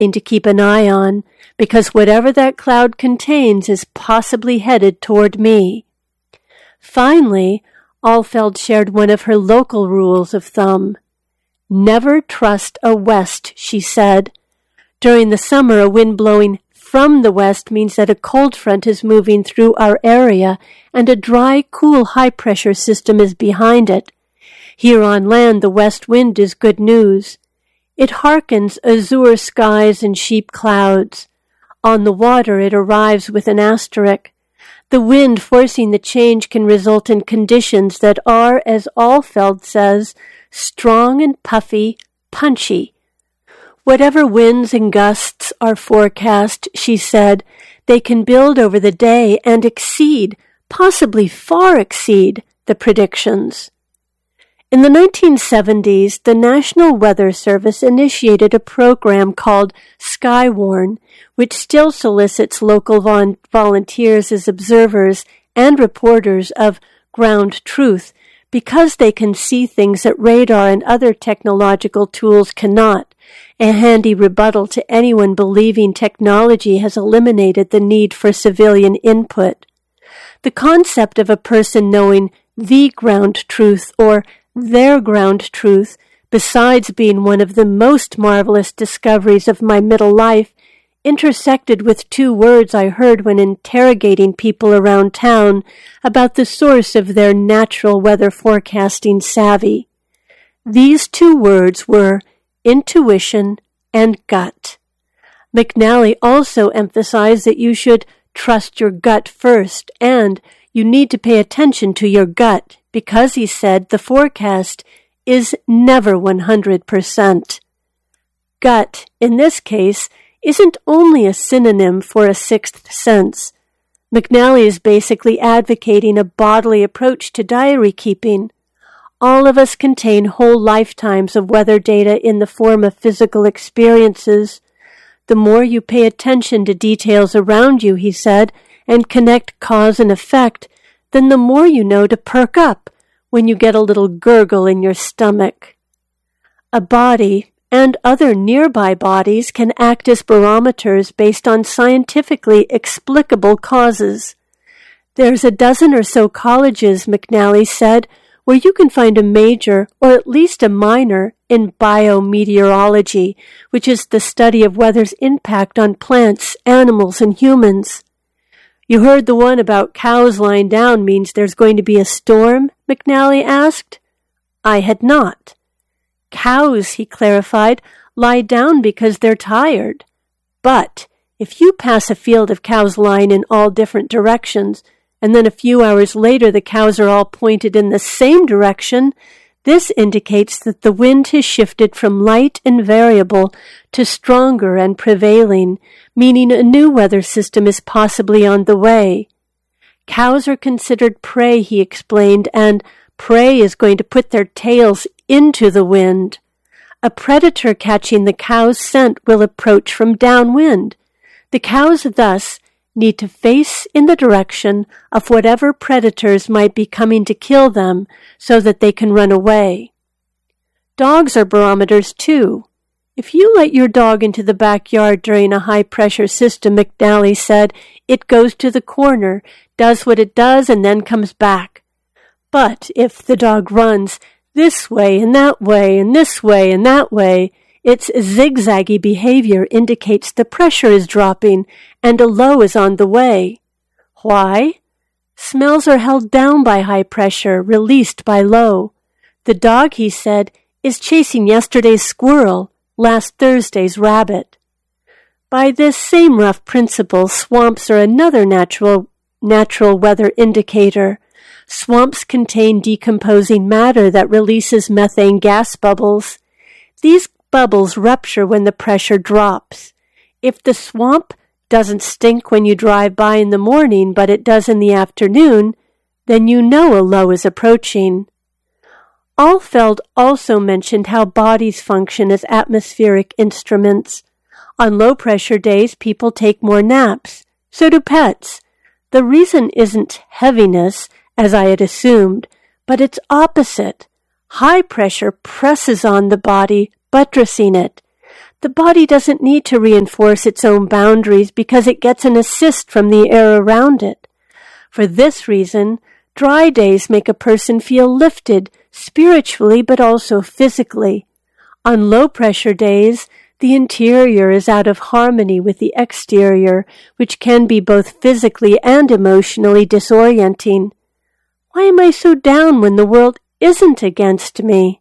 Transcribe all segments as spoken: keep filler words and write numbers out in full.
to keep an eye on, because whatever that cloud contains is possibly headed toward me. Finally, Alfeld shared one of her local rules of thumb. Never trust a west, she said. During the summer, a wind blowing from the west means that a cold front is moving through our area and a dry, cool, high-pressure system is behind it. Here on land, the west wind is good news. It hearkens azure skies and sheep clouds. On the water, it arrives with an asterisk. The wind forcing the change can result in conditions that are, as Alfeld says, strong and puffy, punchy. Whatever winds and gusts are forecast, she said, they can build over the day and exceed, possibly far exceed, the predictions. In the nineteen seventies, the National Weather Service initiated a program called Skywarn, which still solicits local vol- volunteers as observers and reporters of ground truth because they can see things that radar and other technological tools cannot, a handy rebuttal to anyone believing technology has eliminated the need for civilian input. The concept of a person knowing the ground truth or their ground truth, besides being one of the most marvelous discoveries of my middle life, intersected with two words I heard when interrogating people around town about the source of their natural weather forecasting savvy. These two words were intuition and gut. McNally also emphasized that you should trust your gut first, and you need to pay attention to your gut, because, he said, the forecast is never one hundred percent. Gut, in this case, isn't only a synonym for a sixth sense. McNally is basically advocating a bodily approach to diary keeping. All of us contain whole lifetimes of weather data in the form of physical experiences. The more you pay attention to details around you, he said, and connect cause and effect, then the more you know to perk up when you get a little gurgle in your stomach. A body and other nearby bodies can act as barometers based on scientifically explicable causes. There's a dozen or so colleges, McNally said, where you can find a major or at least a minor in biometeorology, which is the study of weather's impact on plants, animals, and humans. You heard the one about cows lying down means there's going to be a storm? McNally asked. I had not. Cows, he clarified, lie down because they're tired. But if you pass a field of cows lying in all different directions, and then a few hours later the cows are all pointed in the same direction, this indicates that the wind has shifted from light and variable to stronger and prevailing, meaning a new weather system is possibly on the way. Cows are considered prey, he explained, and prey is going to put their tails into the wind. A predator catching the cow's scent will approach from downwind. The cows thus need to face in the direction of whatever predators might be coming to kill them so that they can run away. Dogs are barometers too. If you let your dog into the backyard during a high-pressure system, McNally said, it goes to the corner, does what it does, and then comes back. But if the dog runs this way and that way and this way and that way, its zigzaggy behavior indicates the pressure is dropping and a low is on the way. Why? Smells are held down by high pressure, released by low. The dog, he said, is chasing yesterday's squirrel, last Thursday's rabbit. By this same rough principle, swamps are another natural, natural weather indicator. Swamps contain decomposing matter that releases methane gas bubbles. These bubbles rupture when the pressure drops. If the swamp doesn't stink when you drive by in the morning, but it does in the afternoon, then you know a low is approaching. Alfeld also mentioned how bodies function as atmospheric instruments. On low-pressure days, people take more naps. So do pets. The reason isn't heaviness, as I had assumed, but it's opposite. High pressure presses on the body, buttressing it. The body doesn't need to reinforce its own boundaries because it gets an assist from the air around it. For this reason, dry days make a person feel lifted spiritually but also physically. On low-pressure days, the interior is out of harmony with the exterior, which can be both physically and emotionally disorienting. Why am I so down when the world isn't against me?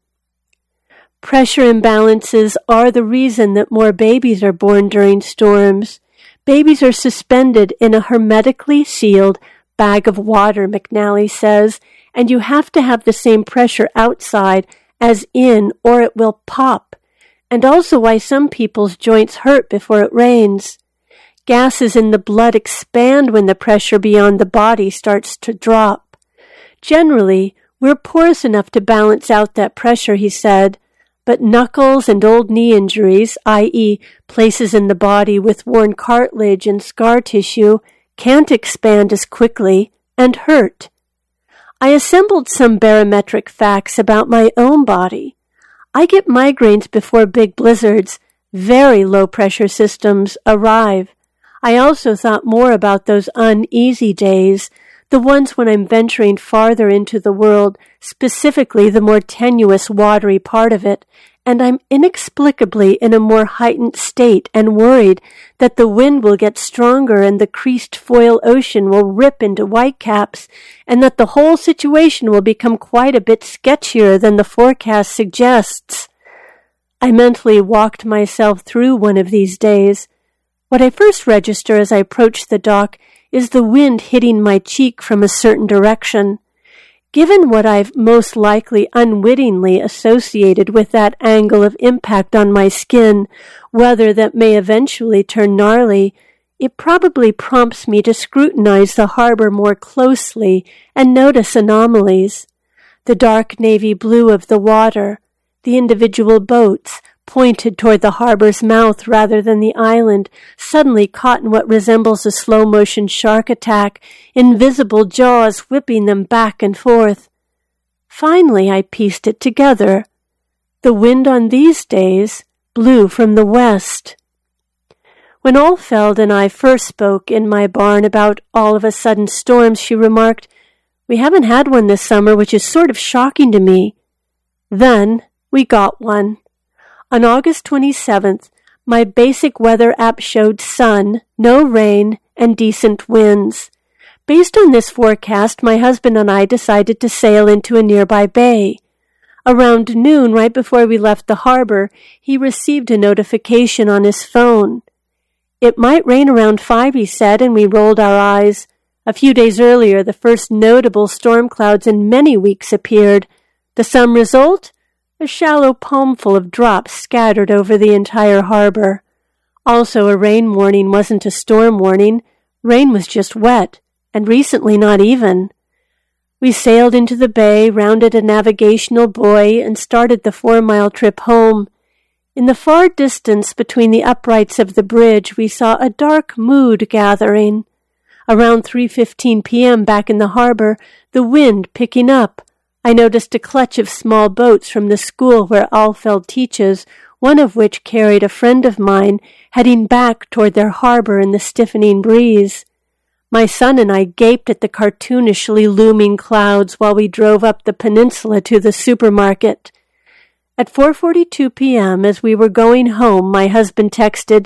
Pressure imbalances are the reason that more babies are born during storms. Babies are suspended in a hermetically sealed bag of water, McNally says, and you have to have the same pressure outside as in, or it will pop, and also why some people's joints hurt before it rains. Gases in the blood expand when the pressure beyond the body starts to drop. Generally, we're porous enough to balance out that pressure, he said, but knuckles and old knee injuries, that is places in the body with worn cartilage and scar tissue, can't expand as quickly and hurt. I assembled some barometric facts about my own body. I get migraines before big blizzards, very low-pressure systems arrive. I also thought more about those uneasy days, the ones when I'm venturing farther into the world, specifically the more tenuous, watery part of it, and I'm inexplicably in a more heightened state and worried that the wind will get stronger and the creased foil ocean will rip into whitecaps, and that the whole situation will become quite a bit sketchier than the forecast suggests. I mentally walked myself through one of these days. What I first register as I approach the dock is the wind hitting my cheek from a certain direction. Given what I've most likely unwittingly associated with that angle of impact on my skin, weather that may eventually turn gnarly, it probably prompts me to scrutinize the harbor more closely and notice anomalies. The dark navy blue of the water, the individual boats, pointed toward the harbor's mouth rather than the island, suddenly caught in what resembles a slow-motion shark attack, invisible jaws whipping them back and forth. Finally, I pieced it together. The wind on these days blew from the west. When Alfeld and I first spoke in my barn about all-of-a-sudden storms, she remarked, "We haven't had one this summer, which is sort of shocking to me." Then we got one. On August twenty-seventh, my basic weather app showed sun, no rain, and decent winds. Based on this forecast, my husband and I decided to sail into a nearby bay. Around noon, right before we left the harbor, he received a notification on his phone. It might rain around five, he said, and we rolled our eyes. A few days earlier, the first notable storm clouds in many weeks appeared. The sum result? A shallow palmful of drops scattered over the entire harbor. Also, a rain warning wasn't a storm warning. Rain was just wet, and recently not even. We sailed into the bay, rounded a navigational buoy, and started the four-mile trip home. In the far distance between the uprights of the bridge, we saw a dark mood gathering. Around three fifteen p.m. back in the harbor, the wind picking up, I noticed a clutch of small boats from the school where Alfeld teaches, one of which carried a friend of mine, heading back toward their harbor in the stiffening breeze. My son and I gaped at the cartoonishly looming clouds while we drove up the peninsula to the supermarket. At four forty-two p.m., as we were going home, my husband texted,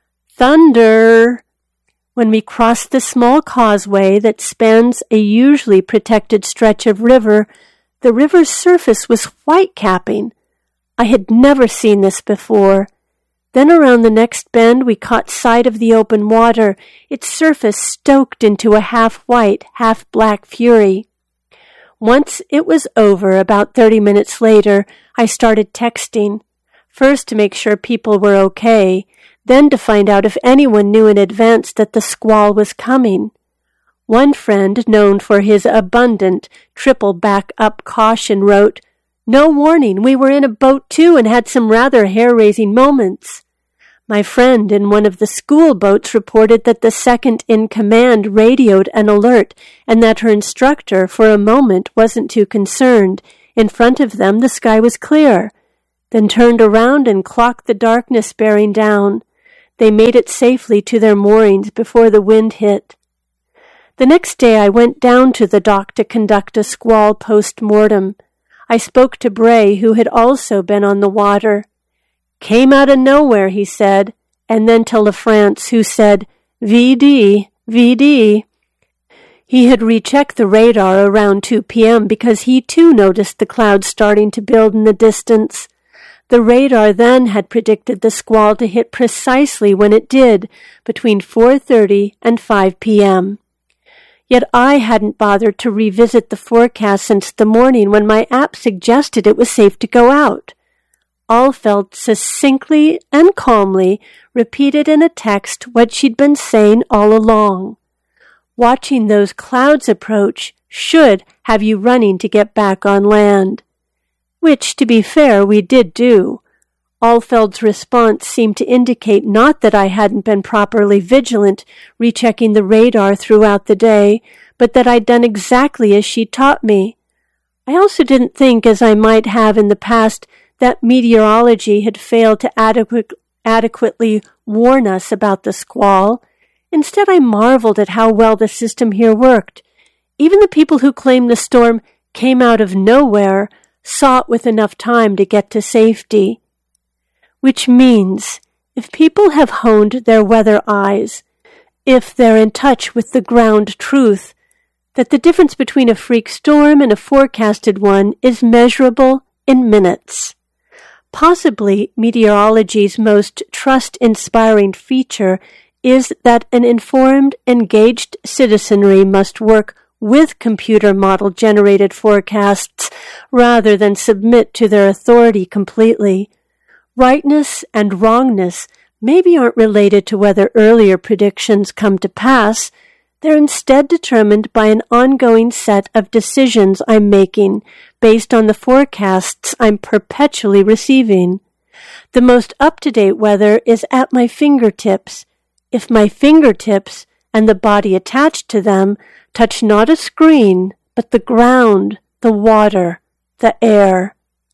"Thunder!" When we crossed the small causeway that spans a usually protected stretch of river, the river's surface was white-capping. I had never seen this before. Then around the next bend we caught sight of the open water, its surface stoked into a half-white, half-black fury. Once it was over, about thirty minutes later, I started texting, first to make sure people were okay, then to find out if anyone knew in advance that the squall was coming. One friend, known for his abundant triple back-up caution, wrote, "No warning, we were in a boat too and had some rather hair-raising moments." My friend in one of the school boats reported that the second-in-command radioed an alert and that her instructor, for a moment, wasn't too concerned. In front of them, the sky was clear. then turned around and clocked the darkness bearing down. They made it safely to their moorings before the wind hit. The next day I went down to the dock to conduct a squall post-mortem. I spoke to Bray, who had also been on the water. "Came out of nowhere," he said, and then to LaFrance, who said, V D, V D. He had rechecked the radar around two p.m. because he too noticed the clouds starting to build in the distance. The radar then had predicted the squall to hit precisely when it did, between four thirty and five p.m. Yet I hadn't bothered to revisit the forecast since the morning when my app suggested it was safe to go out. Alfeld succinctly and calmly repeated in a text what she'd been saying all along. Watching those clouds approach should have you running to get back on land. Which, to be fair, we did do. Alfeld's response seemed to indicate not that I hadn't been properly vigilant, rechecking the radar throughout the day, but that I'd done exactly as she taught me. I also didn't think, as I might have in the past, that meteorology had failed to adequate, adequately warn us about the squall. Instead, I marveled at how well the system here worked. Even the people who claimed the storm came out of nowhere saw it with enough time to get to safety. Which means, if people have honed their weather eyes, if they're in touch with the ground truth, that the difference between a freak storm and a forecasted one is measurable in minutes. Possibly meteorology's most trust-inspiring feature is that an informed, engaged citizenry must work with computer model-generated forecasts rather than submit to their authority completely. Rightness and wrongness maybe aren't related to whether earlier predictions come to pass. They're instead determined by an ongoing set of decisions I'm making based on the forecasts I'm perpetually receiving. The most up-to-date weather is at my fingertips. If my fingertips and the body attached to them touch not a screen, but the ground, the water, the air.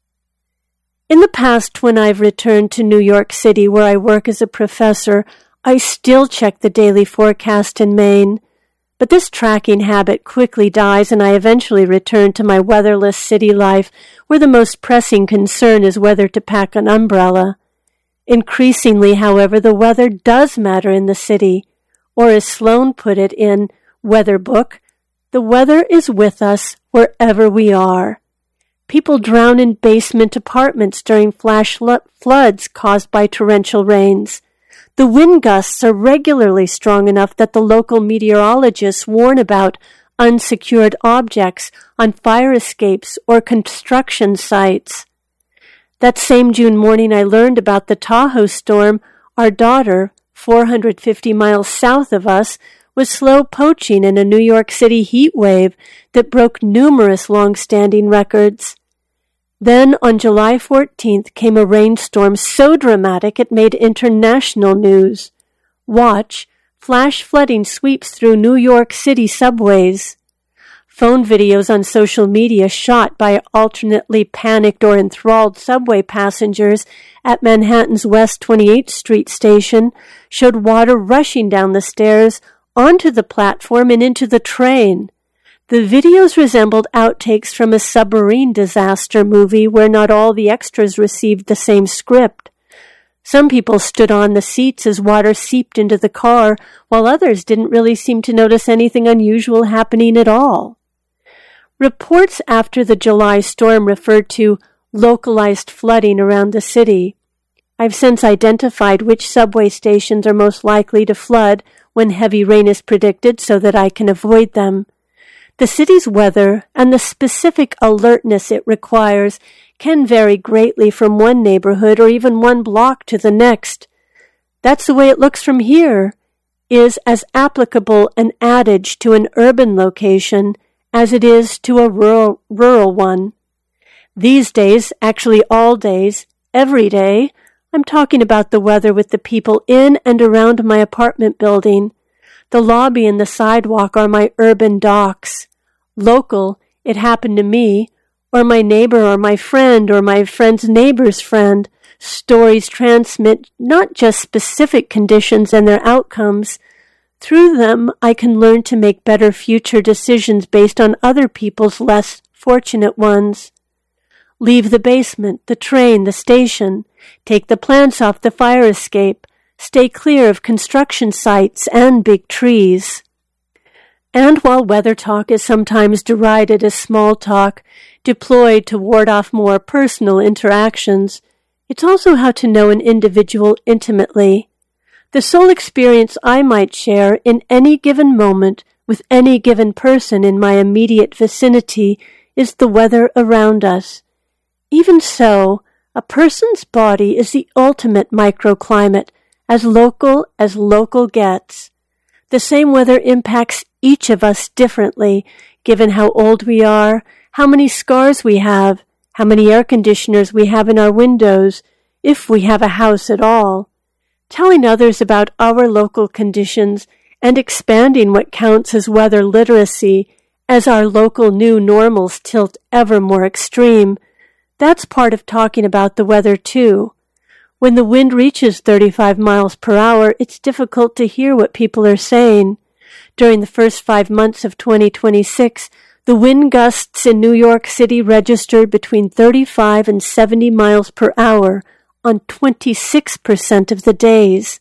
In the past, when I've returned to New York City, where I work as a professor, I still check the daily forecast in Maine. But this tracking habit quickly dies, and I eventually return to my weatherless city life, where the most pressing concern is whether to pack an umbrella. Increasingly, however, the weather does matter in the city, or as Sloan put it in Weather Book, the weather is with us wherever we are. People drown in basement apartments during flash floods caused by torrential rains. The wind gusts are regularly strong enough that the local meteorologists warn about unsecured objects on fire escapes or construction sites. That same June morning I learned about the Tahoe storm. Our daughter, four hundred fifty miles south of us, was slow poaching in a New York City heat wave that broke numerous long-standing records. Then, on July fourteenth, came a rainstorm so dramatic it made international news. Watch, flash flooding sweeps through New York City subways. Phone videos on social media shot by alternately panicked or enthralled subway passengers at Manhattan's West twenty-eighth Street station showed water rushing down the stairs onto the platform and into the train. The videos resembled outtakes from a submarine disaster movie where not all the extras received the same script. Some people stood on the seats as water seeped into the car, while others didn't really seem to notice anything unusual happening at all. Reports after the July storm referred to localized flooding around the city. I've since identified which subway stations are most likely to flood when heavy rain is predicted so that I can avoid them. The city's weather and the specific alertness it requires can vary greatly from one neighborhood or even one block to the next. That's the way it looks from here, is as applicable an adage to an urban location as it is to a rural, rural one. These days, actually all days, every day, I'm talking about the weather with the people in and around my apartment building. The lobby and the sidewalk are my urban docks. Local, it happened to me, or my neighbor or my friend or my friend's neighbor's friend. Stories transmit not just specific conditions and their outcomes. Through them, I can learn to make better future decisions based on other people's less fortunate ones. Leave the basement, the train, the station. Take the plants off the fire escape. Stay clear of construction sites and big trees. And while weather talk is sometimes derided as small talk, deployed to ward off more personal interactions, it's also how to know an individual intimately. The sole experience I might share in any given moment with any given person in my immediate vicinity is the weather around us. Even so, a person's body is the ultimate microclimate, as local as local gets. The same weather impacts each of us differently, given how old we are, how many scars we have, how many air conditioners we have in our windows, if we have a house at all. Telling others about our local conditions and expanding what counts as weather literacy as our local new normals tilt ever more extreme, that's part of talking about the weather too. When the wind reaches thirty-five miles per hour, it's difficult to hear what people are saying. During the first five months of twenty twenty-six, the wind gusts in New York City registered between thirty-five and seventy miles per hour on twenty-six percent of the days.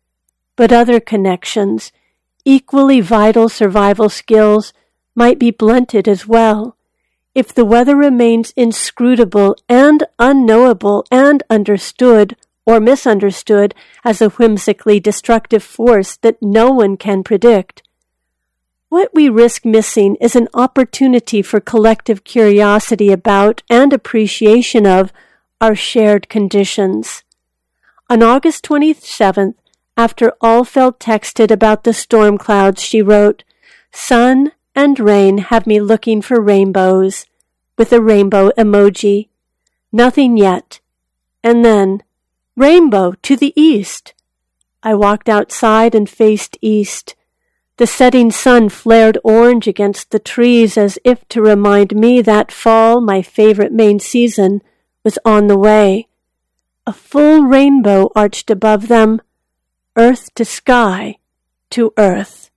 But other connections, equally vital survival skills, might be blunted as well. If the weather remains inscrutable and unknowable and understood or misunderstood as a whimsically destructive force that no one can predict, what we risk missing is an opportunity for collective curiosity about and appreciation of our shared conditions. On August twenty-seventh, after Alfeld texted about the storm clouds, she wrote, "Sun and rain have me looking for rainbows," with a rainbow emoji. Nothing yet. And then, rainbow to the east. I walked outside and faced east. The setting sun flared orange against the trees as if to remind me that fall, my favorite Maine season, was on the way. A full rainbow arched above them, earth to sky, to earth.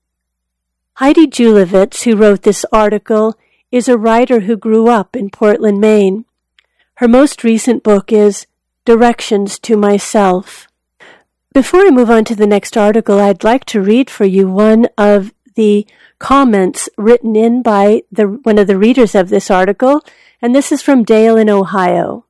Heidi Julavitz, who wrote this article, is a writer who grew up in Portland, Maine. Her most recent book is Directions to Myself. Before I move on to the next article, I'd like to read for you one of the comments written in by the, one of the readers of this article, and this is from Dale in Ohio.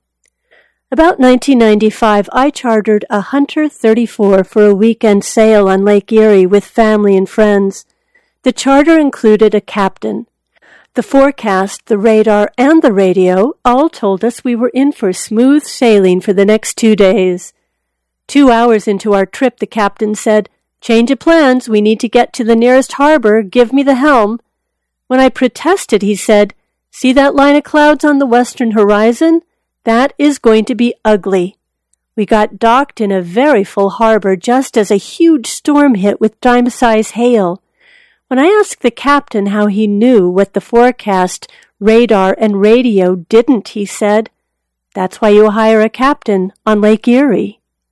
About nineteen ninety-five, I chartered a Hunter thirty-four for a weekend sail on Lake Erie with family and friends. The charter included a captain. The forecast, the radar, and the radio all told us we were in for smooth sailing for the next two days. Two hours into our trip, the captain said, "Change of plans, we need to get to the nearest harbor, give me the helm." When I protested, he said, "See that line of clouds on the western horizon? That is going to be ugly." We got docked in a very full harbor just as a huge storm hit with dime-size hail. When I asked the captain how he knew what the forecast, radar, and radio didn't, he said, "That's why you hire a captain on Lake Erie."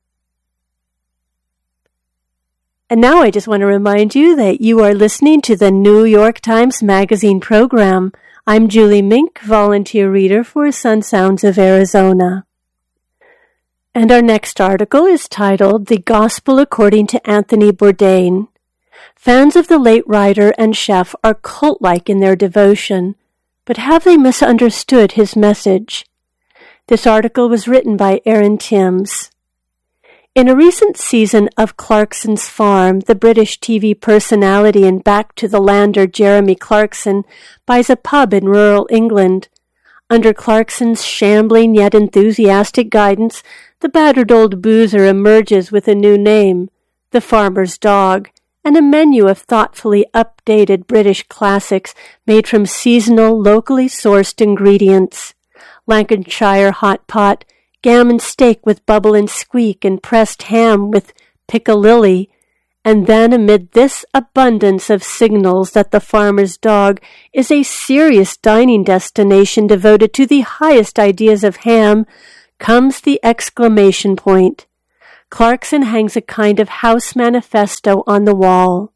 And now I just want to remind you that you are listening to the New York Times Magazine program. I'm Julie Mink, volunteer reader for Sun Sounds of Arizona. And our next article is titled The Gospel According to Anthony Bourdain. Fans of the late writer and chef are cult-like in their devotion, but have they misunderstood his message? This article was written by Aaron Timms. In a recent season of Clarkson's Farm, the British T V personality and Back to the Lander Jeremy Clarkson buys a pub in rural England. Under Clarkson's shambling yet enthusiastic guidance, the battered old boozer emerges with a new name, The Farmer's Dog, and a menu of thoughtfully updated British classics made from seasonal, locally sourced ingredients. Lancashire hot pot, gammon steak with bubble and squeak, and pressed ham with piccalilli, And then amid this abundance of signals that the farmer's dog is a serious dining destination devoted to the highest ideas of ham, comes the exclamation point. Clarkson hangs a kind of house manifesto on the wall.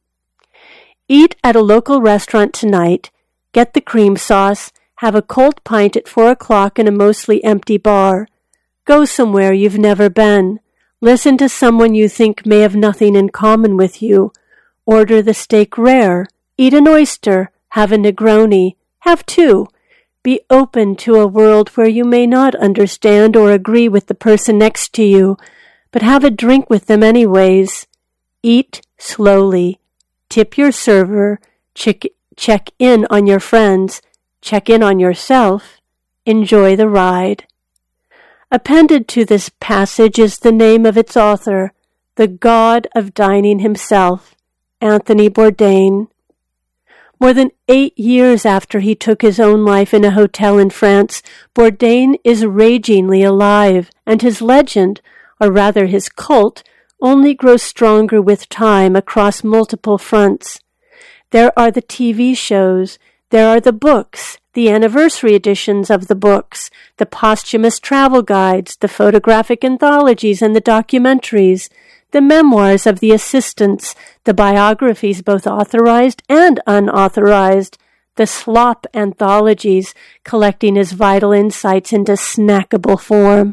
Eat at a local restaurant tonight, get the cream sauce, have a cold pint at four o'clock in a mostly empty bar. Go somewhere you've never been. Listen to someone you think may have nothing in common with you. Order the steak rare. Eat an oyster. Have a Negroni. Have two. Be open to a world where you may not understand or agree with the person next to you, but have a drink with them anyways. Eat slowly. Tip your server. Check, check in on your friends. Check in on yourself. Enjoy the ride. Appended to this passage is the name of its author, the god of dining himself, Anthony Bourdain. More than eight years after he took his own life in a hotel in France, Bourdain is ragingly alive, and his legend, or rather his cult, only grows stronger with time across multiple fronts. There are the T V shows, there are the books, the anniversary editions of the books, the posthumous travel guides, the photographic anthologies and the documentaries, the memoirs of the assistants, the biographies both authorized and unauthorized, the slop anthologies collecting his vital insights into snackable form.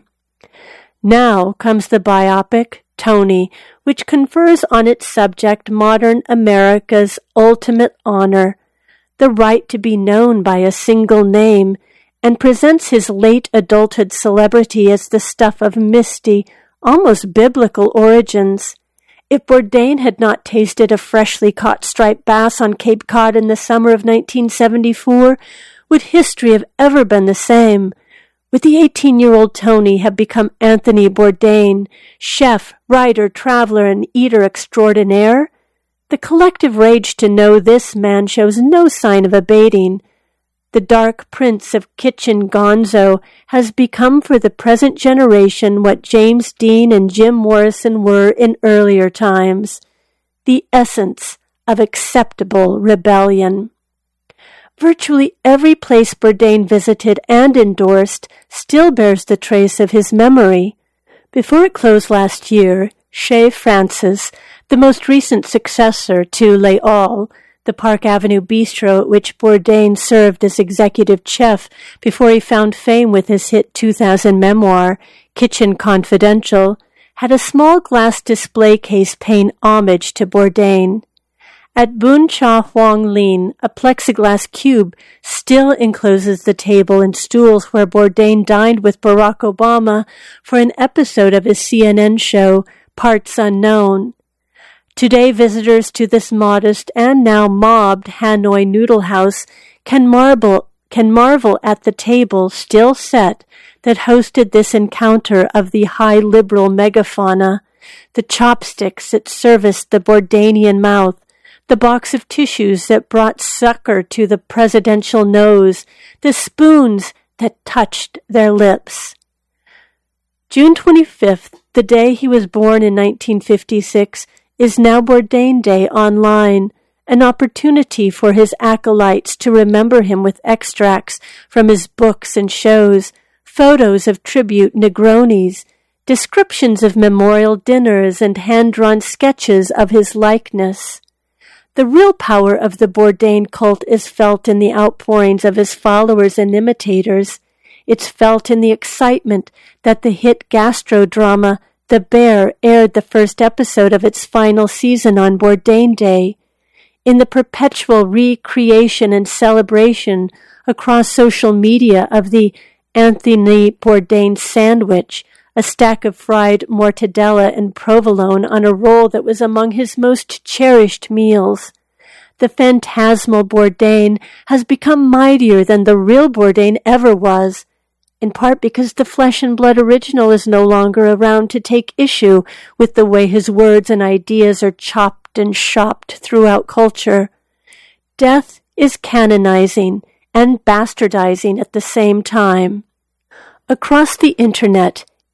Now comes the biopic, Tony, which confers on its subject modern America's ultimate honor, the right to be known by a single name, and presents his late adulthood celebrity as the stuff of misty, almost biblical origins. If Bourdain had not tasted a freshly caught striped bass on Cape Cod in the summer of nineteen seventy-four, would history have ever been the same? Would the eighteen-year-old Tony have become Anthony Bourdain, chef, writer, traveler, and eater extraordinaire? The collective rage to know this man shows no sign of abating. The dark prince of kitchen gonzo has become for the present generation what James Dean and Jim Morrison were in earlier times, the essence of acceptable rebellion. Virtually every place Bourdain visited and endorsed still bears the trace of his memory. Before it closed last year, Chez Francis, the most recent successor to Les Halles, the Park Avenue bistro at which Bourdain served as executive chef before he found fame with his hit two thousand memoir, Kitchen Confidential, had a small glass display case paying homage to Bourdain. At Bun Cha Huang Lin, a plexiglass cube still encloses the table and stools where Bourdain dined with Barack Obama for an episode of his C N N show, Parts Unknown. Today, visitors to this modest and now mobbed Hanoi noodle house can marvel, can marvel at the table still set that hosted this encounter of the high liberal megafauna, the chopsticks that serviced the Bourdainian mouth, the box of tissues that brought succor to the presidential nose, the spoons that touched their lips. June twenty-fifth, the day he was born in nineteen fifty-six, is now Bourdain Day online, an opportunity for his acolytes to remember him with extracts from his books and shows, photos of tribute Negronis, descriptions of memorial dinners, and hand-drawn sketches of his likeness. The real power of the Bourdain cult is felt in the outpourings of his followers and imitators. It's felt in the excitement that the hit gastro-drama The Bear aired the first episode of its final season on Bourdain Day, in the perpetual recreation and celebration across social media of the Anthony Bourdain sandwich, a stack of fried mortadella and provolone on a roll that was among his most cherished meals. The phantasmal Bourdain has become mightier than the real Bourdain ever was, in part because the flesh and blood original is no longer around to take issue with the way his words and ideas are chopped and shopped throughout culture. Death is canonizing and bastardizing at the same time. Across the internet,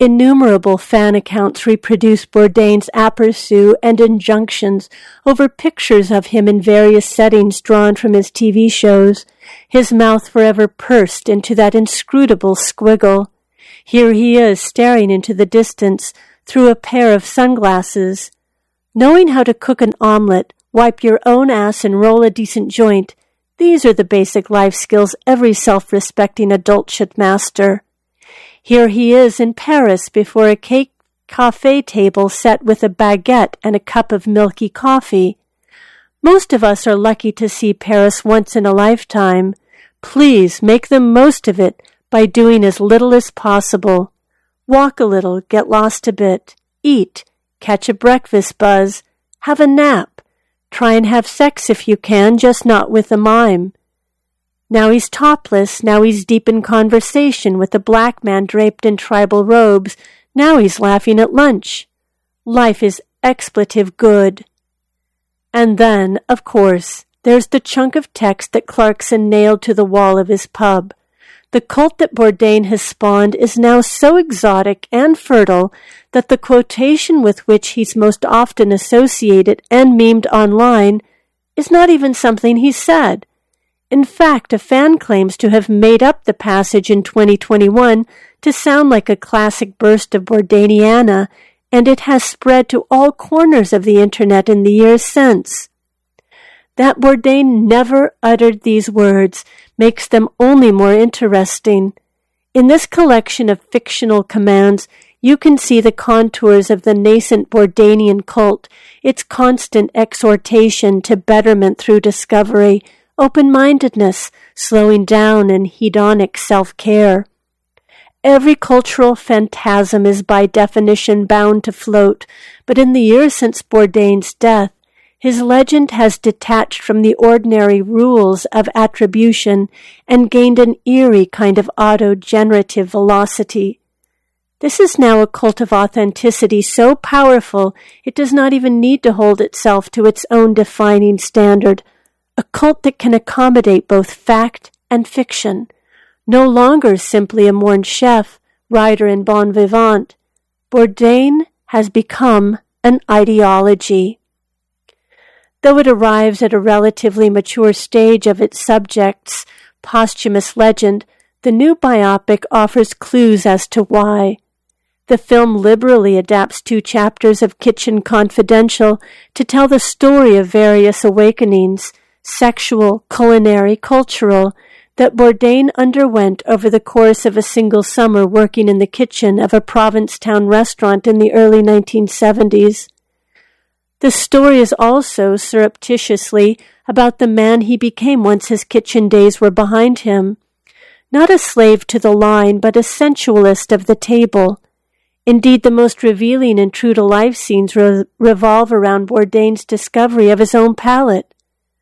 Innumerable fan accounts reproduce Bourdain's aperçus and injunctions over pictures of him in various settings drawn from his T V shows, his mouth forever pursed into that inscrutable squiggle. Here he is staring into the distance through a pair of sunglasses. Knowing how to cook an omelet, wipe your own ass and roll a decent joint, these are the basic life skills every self-respecting adult should master. Here he is in Paris before a cake cafe table set with a baguette and a cup of milky coffee. Most of us are lucky to see Paris once in a lifetime. Please make the most of it by doing as little as possible. Walk a little, get lost a bit, eat, catch a breakfast buzz, have a nap, try and have sex if you can, just not with a mime. Now he's topless, now he's deep in conversation with a black man draped in tribal robes, now he's laughing at lunch. Life is expletive good. And then, of course, there's the chunk of text that Clarkson nailed to the wall of his pub. The cult that Bourdain has spawned is now so exotic and fertile that the quotation with which he's most often associated and memed online is not even something he said. In fact, a fan claims to have made up the passage in twenty twenty-one to sound like a classic burst of Bourdainiana, and it has spread to all corners of the internet in the years since. That Bourdain never uttered these words makes them only more interesting. In this collection of fictional commands, you can see the contours of the nascent Bourdainian cult, its constant exhortation to betterment through discovery, open-mindedness, slowing down, and hedonic self-care. Every cultural phantasm is by definition bound to float, but in the years since Bourdain's death, his legend has detached from the ordinary rules of attribution and gained an eerie kind of auto-generative velocity. This is now a cult of authenticity so powerful it does not even need to hold itself to its own defining standard, a cult that can accommodate both fact and fiction, no longer simply a mourn chef, writer, and bon vivant. Bourdain has become an ideology. Though it arrives at a relatively mature stage of its subject's posthumous legend, the new biopic offers clues as to why. The film liberally adapts two chapters of Kitchen Confidential to tell the story of various awakenings, sexual, culinary, cultural, that Bourdain underwent over the course of a single summer working in the kitchen of a Provincetown restaurant in the early nineteen seventies. The story is also surreptitiously about the man he became once his kitchen days were behind him. Not a slave to the line, but a sensualist of the table. Indeed, the most revealing and true-to-life scenes re- revolve around Bourdain's discovery of his own palate.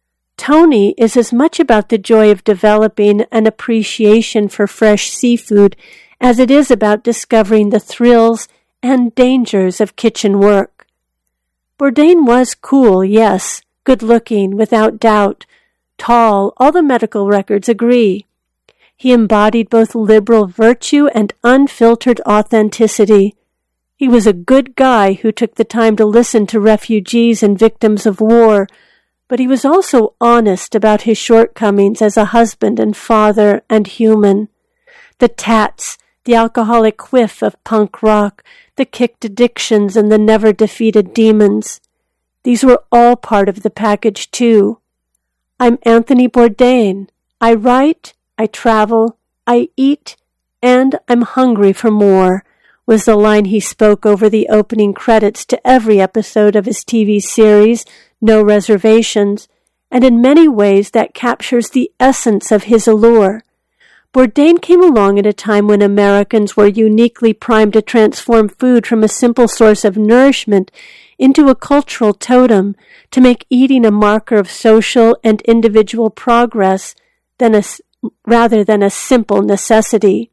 Tony is as much about the joy of developing an appreciation for fresh seafood as it is about discovering the thrills and dangers of kitchen work. Bourdain was cool, yes, good-looking, without doubt, tall, all the medical records agree. He embodied both liberal virtue and unfiltered authenticity. He was a good guy who took the time to listen to refugees and victims of war, but he was also honest about his shortcomings as a husband and father and human. The tats, the alcoholic whiff of punk rock, the kicked addictions, and the never-defeated demons. These were all part of the package, too. I'm Anthony Bourdain. I write, I travel, I eat, and I'm hungry for more, was the line he spoke over the opening credits to every episode of his T V series, No Reservations, and in many ways that captures the essence of his allure. Bourdain came along at a time when Americans were uniquely primed to transform food from a simple source of nourishment into a cultural totem, to make eating a marker of social and individual progress than a, rather than a simple necessity.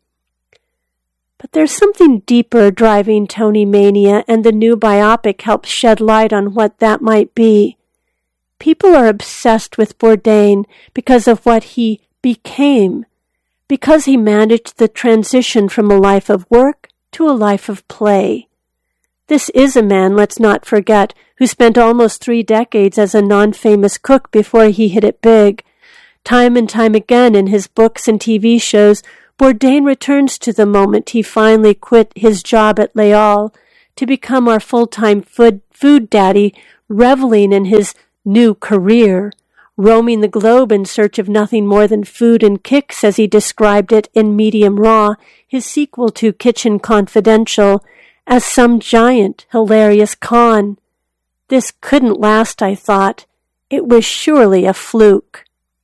But there's something deeper driving Tony mania, and the new biopic helps shed light on what that might be. People are obsessed with Bourdain because of what he became, because he managed the transition from a life of work to a life of play. This is a man, let's not forget, who spent almost three decades as a non-famous cook before he hit it big. Time and time again in his books and T V shows, Bourdain returns to the moment he finally quit his job at L'Oeil to become our full-time food, food daddy, reveling in his new career, roaming the globe in search of nothing more than food and kicks, as he described it in Medium Raw, his sequel to Kitchen Confidential, as some giant, hilarious con. This couldn't last, I thought. It was surely a fluke.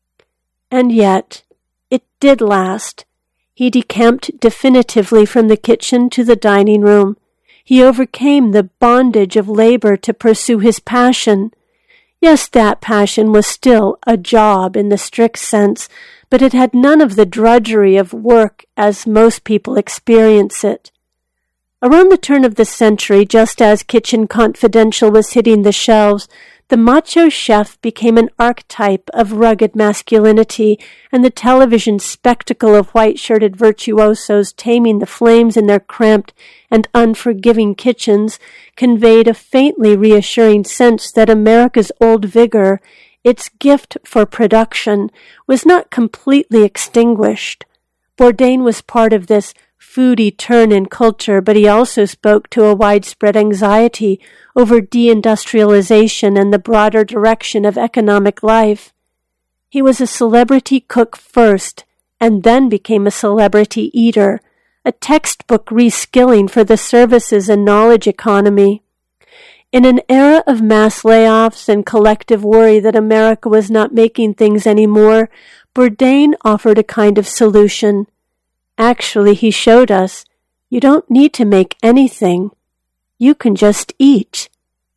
And yet, it did last. He decamped definitively from the kitchen to the dining room. He overcame the bondage of labor to pursue his passion. Yes, that passion was still a job in the strict sense, but it had none of the drudgery of work as most people experience it. Around the turn of the century, just as Kitchen Confidential was hitting the shelves, the macho chef became an archetype of rugged masculinity, and the television spectacle of white-shirted virtuosos taming the flames in their cramped and unforgiving kitchens conveyed a faintly reassuring sense that America's old vigor, its gift for production, was not completely extinguished. Bourdain was part of this foodie turn in culture, but he also spoke to a widespread anxiety over deindustrialization and the broader direction of economic life. He was a celebrity cook first, and then became a celebrity eater, a textbook reskilling for the services and knowledge economy. In an era of mass layoffs and collective worry that America was not making things anymore, Bourdain offered a kind of solution. Actually, he showed us, you don't need to make anything. You can just eat.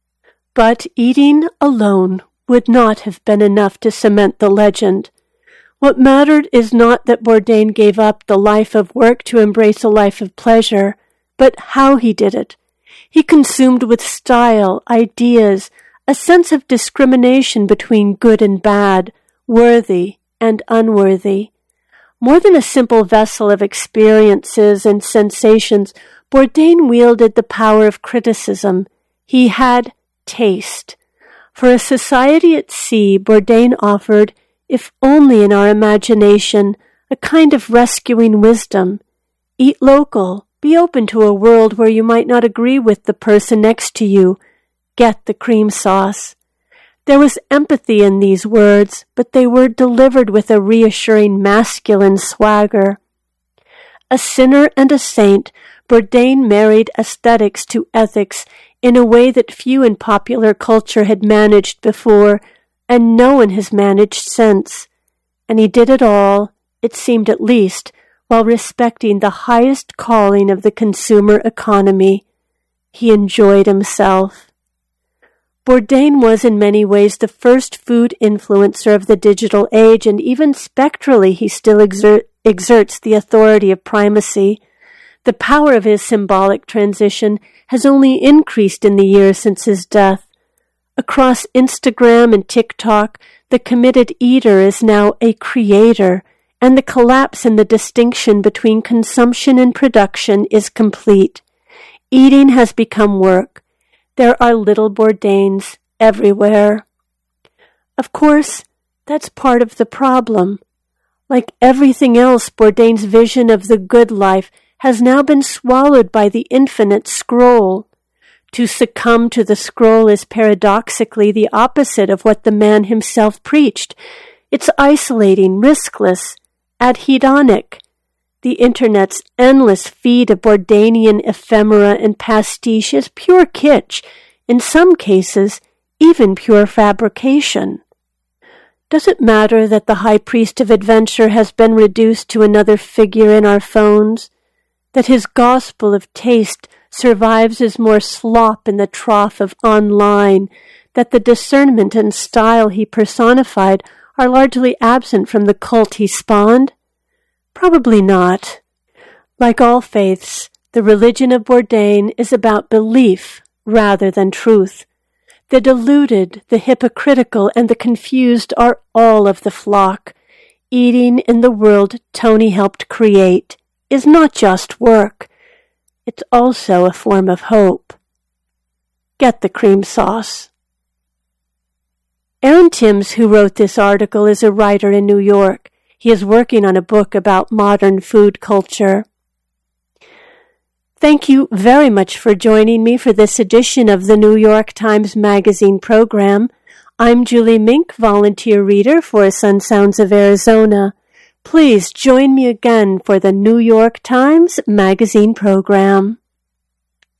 But eating alone would not have been enough to cement the legend. What mattered is not that Bourdain gave up the life of work to embrace a life of pleasure, but how he did it. He consumed with style, ideas, a sense of discrimination between good and bad, worthy and unworthy. More than a simple vessel of experiences and sensations, Bourdain wielded the power of criticism. He had taste. For a society at sea, Bourdain offered, if only in our imagination, a kind of rescuing wisdom. Eat local. Be open to a world where you might not agree with the person next to you. Get the cream sauce. There was empathy in these words, but they were delivered with a reassuring masculine swagger. A sinner and a saint, Bourdain married aesthetics to ethics in a way that few in popular culture had managed before, and no one has managed since. And he did it all, it seemed at least, while respecting the highest calling of the consumer economy. He enjoyed himself. Bourdain was in many ways the first food influencer of the digital age, and even spectrally he still exert, exerts the authority of primacy. The power of his symbolic transition has only increased in the years since his death. Across Instagram and TikTok, the committed eater is now a creator, and the collapse in the distinction between consumption and production is complete. Eating has become work. There are little Bourdains everywhere. Of course, that's part of the problem. Like everything else, Bourdain's vision of the good life has now been swallowed by the infinite scroll. To succumb to the scroll is paradoxically the opposite of what the man himself preached. It's isolating, riskless, adhedonic. The Internet's endless feed of Bourdainian ephemera and pastiche is pure kitsch, in some cases, even pure fabrication. Does it matter that the high priest of adventure has been reduced to another figure in our phones? That his gospel of taste survives as more slop in the trough of online? That the discernment and style he personified are largely absent from the cult he spawned? Probably not. Like all faiths, the religion of Bourdain is about belief rather than truth. The deluded, the hypocritical, and the confused are all of the flock. Eating in the world Tony helped create is not just work. it's also a form of hope. Get the cream sauce. Aaron Timms, who wrote this article, is a writer in New York. He is working on a book about modern food culture. Thank you very much for joining me for this edition of the New York Times Magazine program. I'm Julie Mink, volunteer reader for Sun Sounds of Arizona. Please join me again for the New York Times Magazine program.